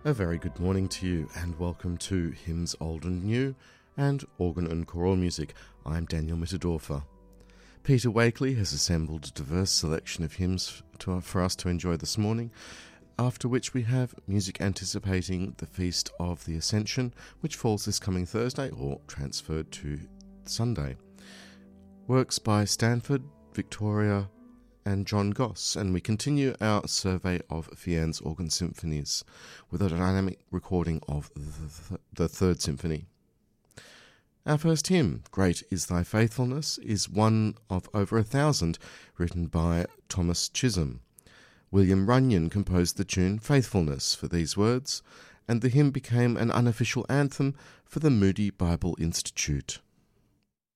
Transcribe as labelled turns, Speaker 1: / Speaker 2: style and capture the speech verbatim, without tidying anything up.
Speaker 1: A very good morning to you and welcome to Hymns Old and New and Organ and Choral Music. I'm Daniel Mitterdorfer. Peter Wakely has assembled a diverse selection of hymns to, for us to enjoy this morning, after which we have music anticipating the Feast of the Ascension, which falls this coming Thursday or transferred to Sunday. Works by Stanford, Victoria and John Goss, and we continue our survey of Vian's organ symphonies with a dynamic recording of the, th- the Third Symphony. Our first hymn, Great is Thy Faithfulness, is one of over a thousand written by Thomas Chisholm. William Runyon composed the tune Faithfulness for these words, and the hymn became an unofficial anthem for the Moody Bible Institute.